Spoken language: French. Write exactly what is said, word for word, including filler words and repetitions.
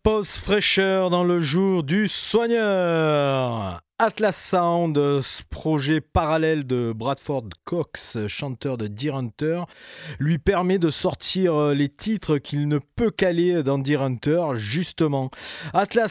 Pause fraîcheur dans le jour du soigneur. Atlas Sound, ce projet parallèle de Bradford Cox, chanteur de Deer Hunter, lui permet de sortir les titres qu'il ne peut caler dans Deer Hunter, justement. Atlas